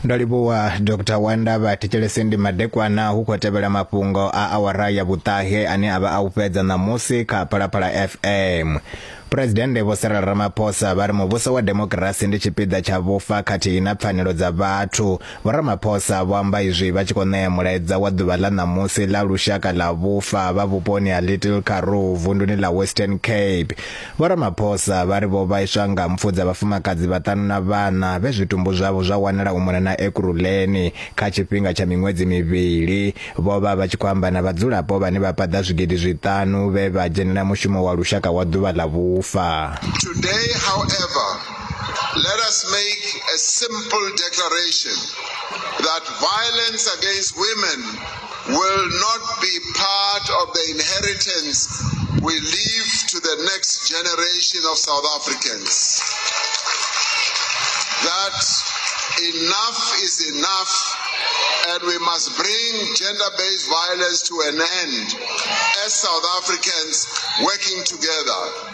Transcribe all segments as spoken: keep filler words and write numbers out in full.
Ndolibuwa Doctor Wanda Vatichelesendi Madekwana huko tebela mapungo a awara ya butahe ane aba aupedza na musi ka Phalaphala F M. President Vho Cyril Ramaphosa vari muvhuso wa demokirasi ndi tshipiḓa tsha vhufa khathihi na pfanelo dza vhathu. Vho Ramaphosa vho amba izwi vha tshi khou ṋea mulaedza wa ḓuvha ḽa ṋamusi ḽa lushaka ḽa vhufa vha vhuponi ha Little Karoo vunduni ḽa Western Cape. Vho Ramaphosa vari vho vhaiswa nga mpfu dza vhafumakadzi vhaṱanu na vhana vhe zwitumbu zwavho zwa wanala u mona na Ekurhuleni kha tshifhinga tsha miṅwedzi mivhili. Vho vha vha tshi khou amba na vhadzulapo vhane vha paḓa zwigidi zwiṱanu vhe vha dzhenela mushumo wa lushaka wa ḓuvha ḽa vhufa. Today, however, let us make a simple declaration that violence against women will not be part of the inheritance we leave to the next generation of South Africans. That enough is enough, and we must bring gender-based violence to an end as South Africans working together.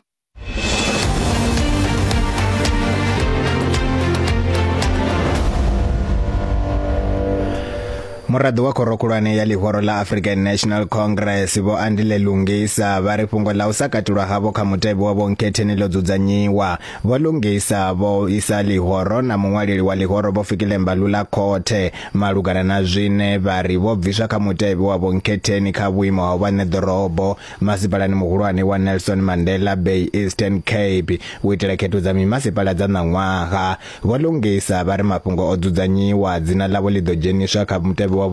Murado wa khorokhulwane ya ḽihoro ḽa African National Congress vho Andile Lungisa vari fhungo ḽa u sakatulwa havho kha mutevhe wa vhonketheni ḽo dzudzanyiwa. Vho Lungisa vho isa ḽihoro na muṅwaleli wa ḽihoro vho Fikile Mbalula khothe malugana na zwine vari vho bviswa kha mutevhe wa vhonketheni kha vhuimo ha vhaṋe ḓorobo masipalani muhulwane wa Nelson Mandela Bay Eastern Cape u itela khetho dza mimasipala dza ṋaṅwaha. Vho Lungisa vari mafhungo o dzudzanyiwa dzina ḽavho ḽi ḓo dzheniswa kha mutevhe.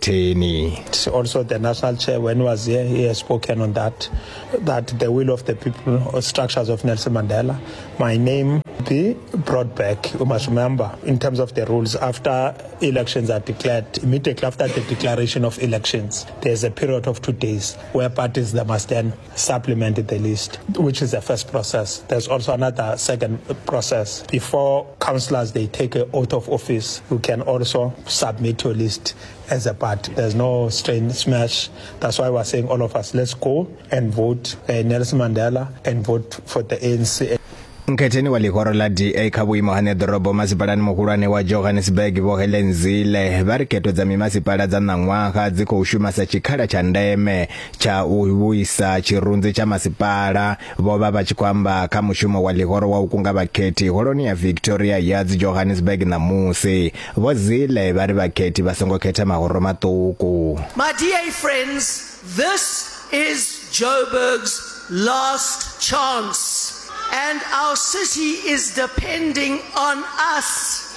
Also, the national chair, when he was here, he has spoken on that, that the will of the people or structures of Nelson Mandela. My name be brought back. You must remember, in terms of the rules, after elections are declared, immediately after the declaration of elections, there's a period of two days where parties that must then supplement the list, which is the first process. There's also another second process. Before councillors, they take an oath of office, you can also submit your list as a party. There's no strain smash. That's why we're saying all of us, let's go and vote uh, Nelson Mandela and vote for the A N C. Nketheni wa ḽihoro ḽa D A kha vhuimo ha ḓorobo masipalani muhulwane wa Johannesburg vho Helen Zille vari khetho dza mimasipala dza ṋaṅwaha dzi khou shuma sa tshikhala tsha ndeme tsha u vhuisa tshirunzi tsha masipala. Vho vha vha tshi khou amba kha mushumo wa ḽihoro wa u kunga vhakhethi holoni ya Victoria Yards Johannesburg ṋamusi. Vho Zille vari vhakhethi vha songo khetha mahoro maṱuku. My D A friends, this is Joburg's last chance. And our city is depending on us.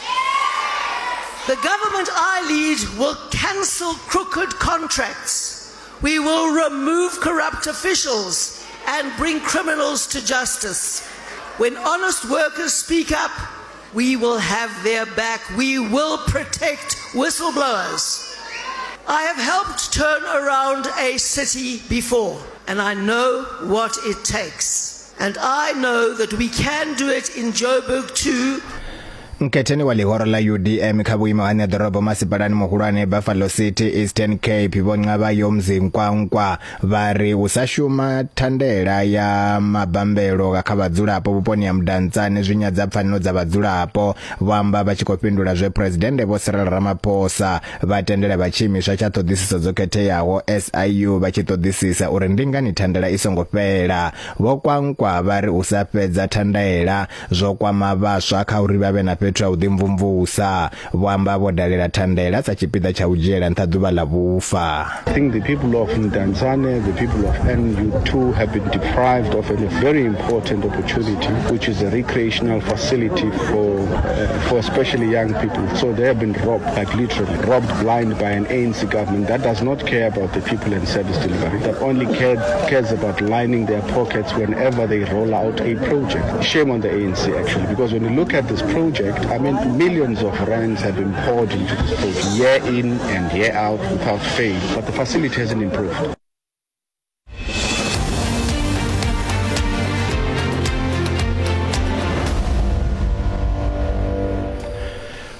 The government I lead will cancel crooked contracts. We will remove corrupt officials and bring criminals to justice. When honest workers speak up, we will have their back. We will protect whistleblowers. I have helped turn around a city before, and I know what it takes. And I know that we can do it in Joburg too. Nketheni wa ḽihoro ḽa U D M kha vhuimo ha ḓorobo masipalani muhulwane Buffalo City Eastern Cape vho Nqaba Yomzinkwankwa vari u sa shuma thandela ya mabambelo kha vhadzulapo vhuponi ha Mudantsane zwinyadza pfanelo dza vhadzulapo. Vho amba vha tshi khou fhindula zwe President Vho Cyril Ramaphosa vha tendela vha tshiimiswa tsha ṱhoḓisiso dzo khetheaho S I U vha tshi ṱoḓisisa uri ndi ngani thandela i songo fhela. Vho Kwankwa vari u sa fhedza thandela zwo kwama vhaswa kha uri vha vhe na fhethu ha u ḓimvumvusa. Vho amba vho dalela thandela sa tshipiḓa tsha u dzhiela nṱha ḓuvha ḽa vhufa. I think the people of Mudantsane, the people of N U two have been deprived of a very important opportunity, which is a recreational facility for uh, for especially young people. So they have been robbed, like literally robbed blind by an A N C government that does not care about the people and service delivery, that only care, cares about lining their pockets whenever they roll out a project. Shame on the A N C actually, because when you look at this project, I mean, millions of rands have been poured into this project, year in and year out without fail, but the facility hasn't improved.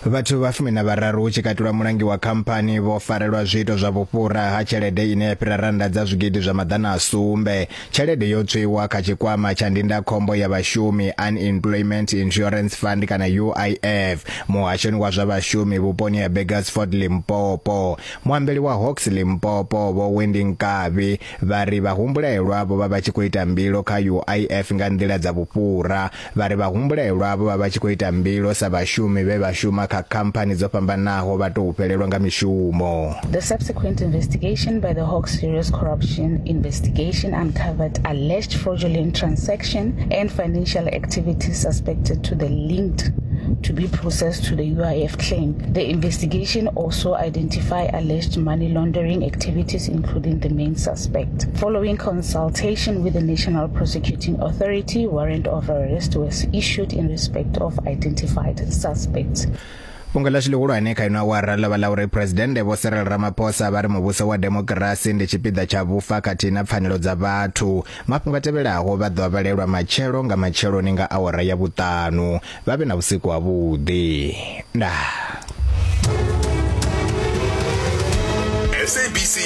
Vhathu vha fumi na vhararu hu tshi katulwa mulangi wa khamphani vho farelwa zwiito zwa vhufhura ha tshelede ine ya fhira randa dza zwigidi zwa maḓana a sumbe. Tshelede yo tswiwa kha tshikwama tsha ndindakhombo ya vhashumi Unemployment Insurance Fund kana U I F muhashoni wa zwa vhashumi vhuponi ha Begersford Limpopo. Muambeli wa Hawks Limpopo vho Wendy Nkavi vhari vhahumbulelwa vho vha vha tshi khou ita mbilo kha U I F nga nḓila dza vhufhura. Vhari vhahumbulelwa vho vha vha tshi khou ita mbilo sa vhashumi vhe vha shuma kha khamphani dzo fhambanaho vha tou fhelelwa nga mishumo. The subsequent investigation by the Hawks Serious Corruption Investigation uncovered alleged fraudulent transaction and financial activities suspected to the linked to be processed to the U I F claim. The investigation also identified alleged money laundering activities, including the main suspect. Following consultation with the National Prosecuting Authority, warrant of arrest was issued in respect of identified suspects. Pungela xilugulwane kha ina wara lava lauri president Vho Cyril Ramaphosa vari muvhuso wa demokrasi ndi tshipiḓa tsha vhufa khathihi na pfanelo dza vhathu. Mafhungo a tevhelaho vha ḓo vhalelwa matshelo nga matsheloni nga awara ya vhuṱanu. Vha vhe na vhusiku havhuḓi. Ndaa.